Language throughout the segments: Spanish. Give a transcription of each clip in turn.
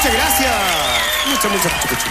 Muchas gracias. Muchas.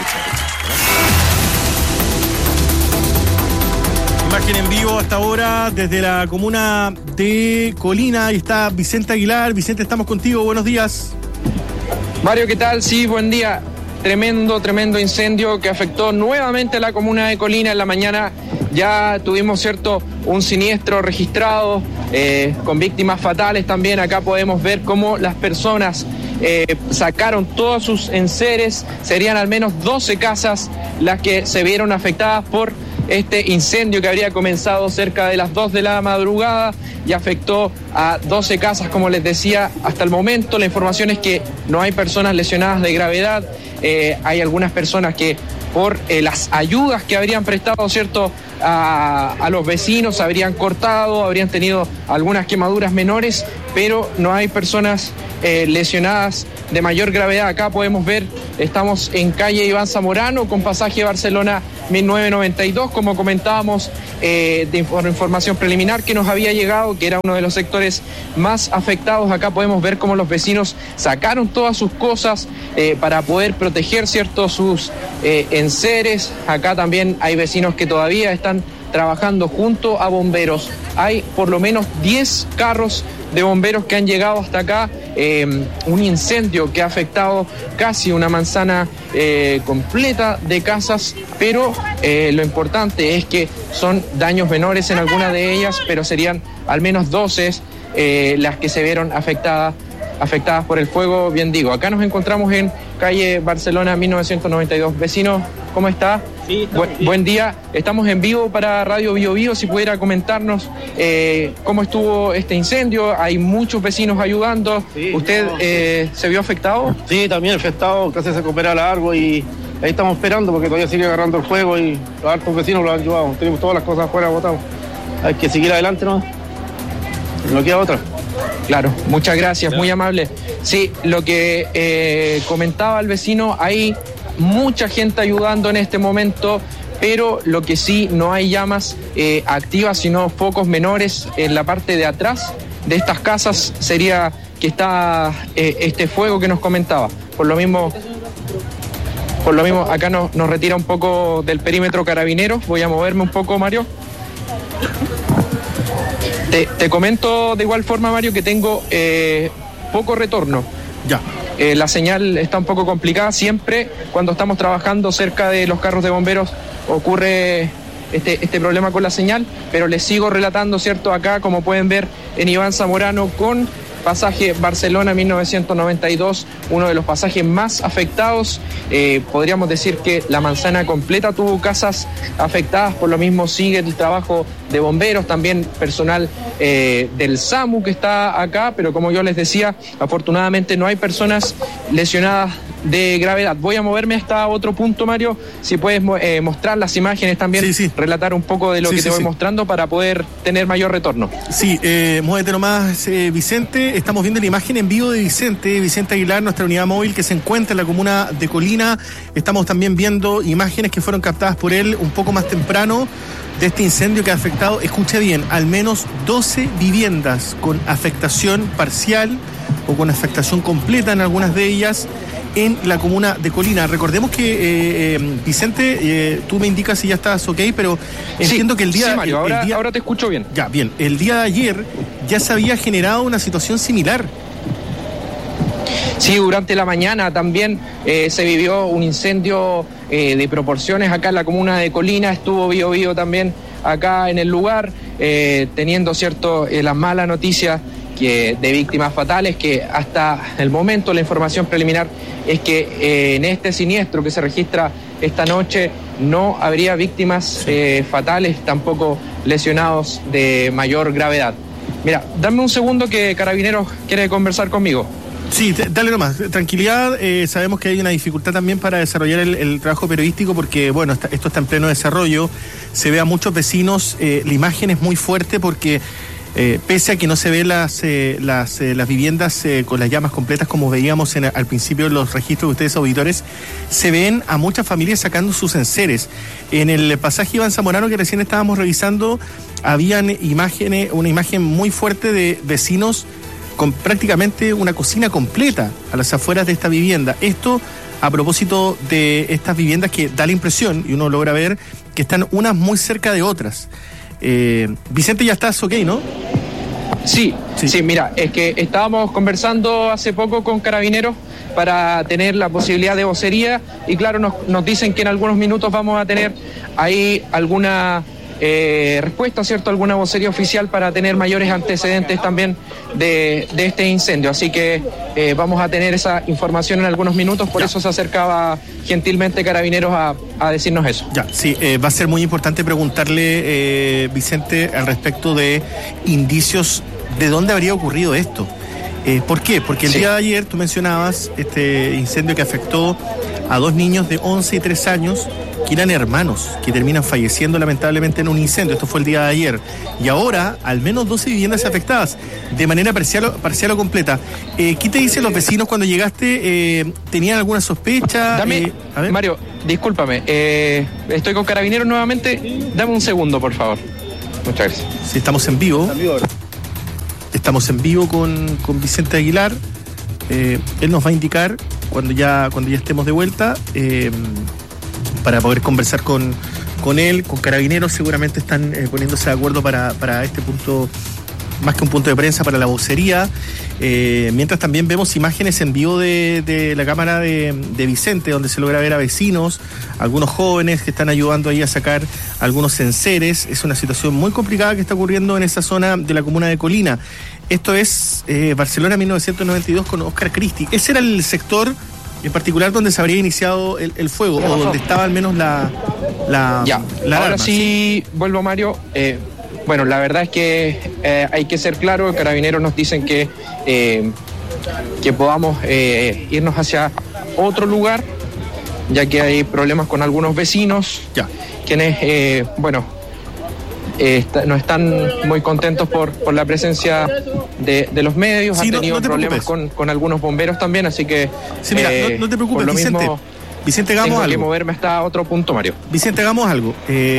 Imagen en vivo hasta ahora desde la comuna de Colina. Ahí está Vicente Aguilar. Vicente, estamos contigo. Buenos días. Mario, ¿qué tal? Sí, buen día. Tremendo incendio que afectó nuevamente a la comuna de Colina en la mañana. Ya tuvimos, un siniestro registrado con víctimas fatales también. Acá podemos ver cómo las personas sacaron todos sus enseres. Serían al menos 12 casas las que se vieron afectadas por este incendio que habría comenzado cerca de las 2 de la madrugada y afectó a 12 casas, como les decía. Hasta el momento la información es que no hay personas lesionadas de gravedad. Hay algunas personas que por las ayudas que habrían prestado, a los vecinos, habrían cortado, habrían tenido algunas quemaduras menores, pero no hay personas lesionadas de mayor gravedad. Acá podemos ver, estamos en calle Iván Zamorano con pasaje Barcelona 1992, como comentábamos, por información preliminar que nos había llegado, que era uno de los sectores más afectados. Acá podemos ver cómo los vecinos sacaron todas sus cosas para poder proteger, sus enseres. Acá también hay vecinos que todavía están trabajando junto a bomberos. Hay por lo menos 10 carros de bomberos que han llegado hasta acá. Un incendio que ha afectado casi una manzana completa de casas, pero lo importante es que son daños menores en algunas de ellas, pero serían al menos 12 las que se vieron afectadas por el fuego. Bien digo, acá nos encontramos en calle Barcelona 1992. Vecino, ¿cómo está? Sí, buen día, estamos en vivo para Radio Bio Bio. Si pudiera comentarnos cómo estuvo este incendio. Hay muchos vecinos ayudando. Sí, ¿Usted se vio afectado? Sí, también afectado, casi se recupera largo y ahí estamos esperando porque todavía sigue agarrando el fuego y los altos vecinos lo han ayudado. Tenemos todas las cosas afuera botadas. Hay que seguir adelante, ¿no? No queda otra. Claro, muchas gracias, muy amable. Sí, lo que comentaba el vecino, hay mucha gente ayudando en este momento, pero lo que sí, no hay llamas activas, sino focos menores en la parte de atrás de estas casas. Sería que está este fuego que nos comentaba. Por lo mismo acá nos retira un poco del perímetro Carabineros. Voy a moverme un poco, Mario. Te comento de igual forma, Mario, que tengo poco retorno. Ya. La señal está un poco complicada. Siempre cuando estamos trabajando cerca de los carros de bomberos ocurre este problema con la señal, pero les sigo relatando, acá, como pueden ver, en Iván Zamorano con pasaje Barcelona 1992, uno de los pasajes más afectados. Podríamos decir que la manzana completa tuvo casas afectadas. Por lo mismo sigue el trabajo de bomberos, también personal del SAMU que está acá, pero como yo les decía, afortunadamente no hay personas lesionadas de gravedad. Voy a moverme hasta otro punto, Mario, si puedes mostrar las imágenes también, sí. Relatar un poco de lo que te voy mostrando para poder tener mayor retorno. Sí, muévete nomás, Vicente. Estamos viendo la imagen en vivo de Vicente Aguilar, nuestra unidad móvil que se encuentra en la comuna de Colina. Estamos también viendo imágenes que fueron captadas por él un poco más temprano de este incendio que ha afectado, escuche bien, al menos 12 viviendas con afectación parcial o con afectación completa en algunas de ellas en la comuna de Colina. Recordemos que, Vicente, tú me indicas si ya estás ok, pero entiendo que el día... Sí, Mario, ahora te escucho bien. Ya, bien. El día de ayer ya se había generado una situación similar. Sí, durante la mañana también se vivió un incendio de proporciones acá en la comuna de Colina. Estuvo Bio Bio también acá en el lugar, teniendo, la mala noticia de víctimas fatales, que hasta el momento la información preliminar es que en este siniestro que se registra esta noche no habría víctimas fatales, tampoco lesionados de mayor gravedad. Mira, dame un segundo que Carabineros quiere conversar conmigo. Sí, dale nomás, tranquilidad. Sabemos que hay una dificultad también para desarrollar el trabajo periodístico porque, bueno, esto está en pleno desarrollo. Se ve a muchos vecinos, la imagen es muy fuerte porque pese a que no se ven las viviendas con las llamas completas como veíamos al principio en los registros de ustedes auditores, se ven a muchas familias sacando sus enseres. En el pasaje Iván Zamorano que recién estábamos revisando, habían una imagen muy fuerte de vecinos con prácticamente una cocina completa a las afueras de esta vivienda. Esto a propósito de estas viviendas que da la impresión, y uno logra ver, que están unas muy cerca de otras. Vicente, ya estás ok, ¿no? Sí, mira, es que estábamos conversando hace poco con Carabineros para tener la posibilidad de vocería y claro, nos dicen que en algunos minutos vamos a tener ahí alguna respuesta, ¿cierto? Alguna vocería oficial para tener mayores antecedentes también de este incendio. Así que vamos a tener esa información en algunos minutos, por eso se acercaba gentilmente Carabineros a decirnos eso. Ya, sí, va a ser muy importante preguntarle, Vicente, al respecto de indicios de dónde habría ocurrido esto. ¿Por qué? Porque el día de ayer tú mencionabas este incendio que afectó a 2 niños de 11 y 3 años que eran hermanos, que terminan falleciendo lamentablemente en un incendio. Esto fue el día de ayer. Y ahora, al menos 12 viviendas afectadas, de manera parcial o completa. ¿Qué te dicen los vecinos cuando llegaste? ¿Tenían alguna sospecha? A ver. Mario, discúlpame. Estoy con Carabineros nuevamente. Dame un segundo, por favor. Muchas gracias. Sí, estamos en vivo. Estamos en vivo con Vicente Aguilar. Él nos va a indicar cuando ya estemos de vuelta, para poder conversar con él, con Carabineros. Seguramente están poniéndose de acuerdo para este punto, más que un punto de prensa, para la vocería. Mientras también vemos imágenes en vivo de la cámara de Vicente, donde se logra ver a vecinos, algunos jóvenes que están ayudando ahí a sacar algunos enseres. Es una situación muy complicada que está ocurriendo en esa zona de la comuna de Colina. Esto es Barcelona 1992 con Oscar Christie. Ese era el sector en particular donde se habría iniciado el fuego, o donde estaba al menos la ahora alarma. Sí, vuelvo, Mario. Bueno, la verdad es que hay que ser claro. Carabineros nos dicen que podamos irnos hacia otro lugar, ya que hay problemas con algunos vecinos, quienes, no están muy contentos por la presencia de los medios. Sí, han tenido problemas con algunos bomberos también, así que... Sí, mira, no te preocupes, Vicente. Vicente, hagamos algo. Tengo que moverme hasta otro punto, Mario. Vicente, hagamos algo.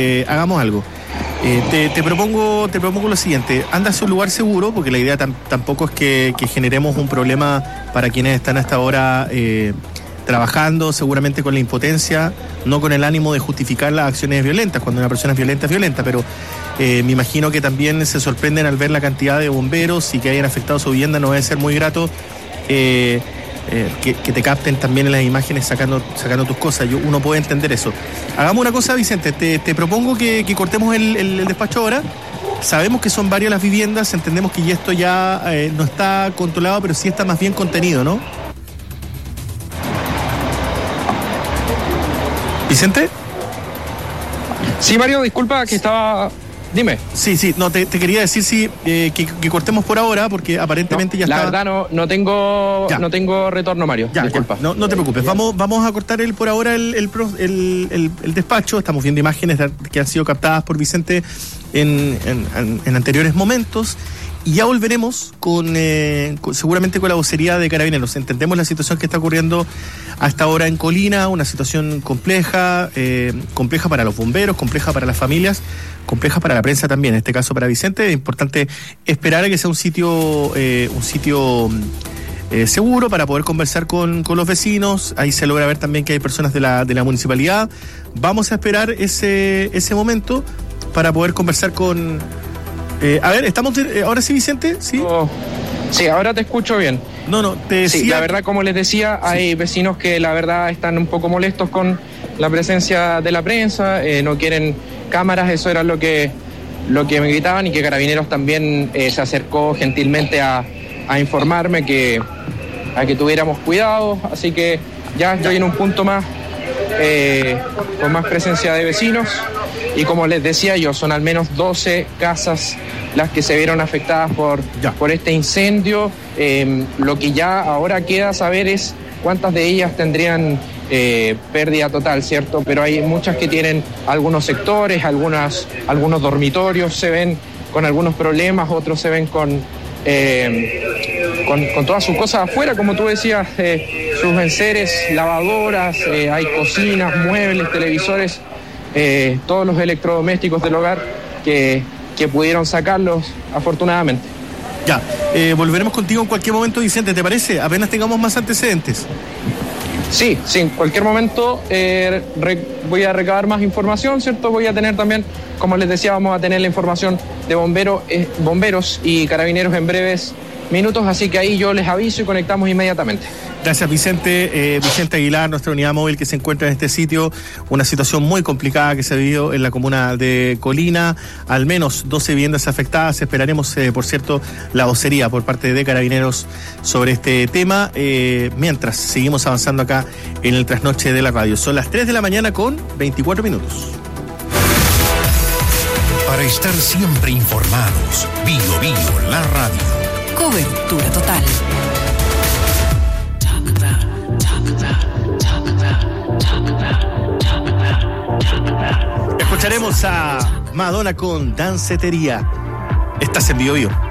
Te propongo lo siguiente. Anda hacia un lugar seguro, porque la idea tampoco es que generemos un problema para quienes están hasta ahora trabajando, seguramente con la impotencia, no con el ánimo de justificar las acciones violentas. Cuando una persona es violenta, pero me imagino que también se sorprenden al ver la cantidad de bomberos y que hayan afectado su vivienda. No debe ser muy grato que te capten también en las imágenes sacando tus cosas. Uno puede entender eso. Hagamos una cosa, Vicente, te propongo que cortemos el despacho ahora. Sabemos que son varias las viviendas, entendemos que esto ya no está controlado, pero sí está más bien contenido, ¿no? ¿Vicente? Sí, Mario, disculpa que estaba... Dime. Sí, no, te quería decir que cortemos por ahora, porque aparentemente ya está... La verdad no tengo retorno, Mario. Disculpa. No te preocupes. Vamos a cortar por ahora el despacho. Estamos viendo imágenes que han sido captadas por Vicente en anteriores momentos. Y ya volveremos seguramente con la vocería de Carabineros. Entendemos la situación que está ocurriendo hasta ahora en Colina, una situación compleja para los bomberos, compleja para las familias, compleja para la prensa también, en este caso para Vicente. Es importante esperar a que sea un sitio seguro para poder conversar con los vecinos. Ahí se logra ver también que hay personas de la municipalidad. Vamos a esperar ese momento para poder conversar con... a ver, ¿estamos ahora sí, Vicente? ¿Sí? Sí, ahora te escucho bien. Te decía... Sí, la verdad, como les decía, hay vecinos que la verdad están un poco molestos con la presencia de la prensa, no quieren cámaras, eso era lo que me gritaban, y que Carabineros también se acercó gentilmente a informarme a que tuviéramos cuidado, así que ya estoy en un punto más con más presencia de vecinos, y como les decía yo, son al menos 12 casas las que se vieron afectadas por este incendio. Lo que ya ahora queda saber es cuántas de ellas tendrían pérdida total, ¿cierto? Pero hay muchas que tienen algunos sectores, algunos dormitorios se ven con algunos problemas, otros se ven con todas sus cosas afuera, como tú decías, sus enseres, lavadoras, hay cocinas, muebles, televisores, todos los electrodomésticos del hogar que pudieron sacarlos, afortunadamente. Ya, volveremos contigo en cualquier momento, Vicente, ¿te parece? Apenas tengamos más antecedentes. Sí, en cualquier momento voy a recabar más información, ¿cierto? Voy a tener también, como les decía, vamos a tener la información de bomberos y carabineros en breves minutos, así que ahí yo les aviso y conectamos inmediatamente. Gracias, Vicente. Vicente Aguilar, nuestra unidad móvil que se encuentra en este sitio. Una situación muy complicada que se ha vivido en la comuna de Colina. Al menos 12 viviendas afectadas. Esperaremos, por cierto, la vocería por parte de Carabineros sobre este tema. Mientras seguimos avanzando acá en el trasnoche de la radio. Son las 3 de la mañana con 24 minutos. Para estar siempre informados, Bio la radio. Cobertura total. Escucharemos a Madonna con Dancetería. Estás en Bio.